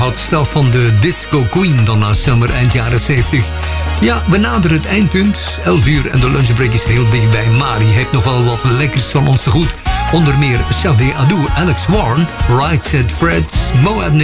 Hot stuff van de Disco Queen dan na Summer eind jaren 70. Ja, we naderen het eindpunt. 11 uur en de lunchbreak is heel dichtbij. Maar je hebt nog wel wat lekkers van ons te goed. Onder meer Shadi Adu, Alex Warren, Right Said Fred, Moab